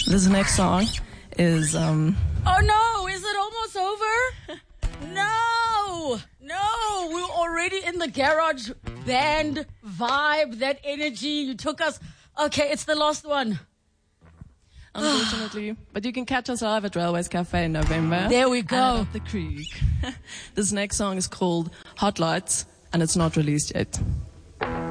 This next song is Oh no, is it almost over? No, we're already in the garage band vibe, that energy. You took us. Okay, it's the last one. Unfortunately. But you can catch us live at Railways Cafe in November. There we go. And at the Creek. This next song is called Hot Lights, and it's not released yet.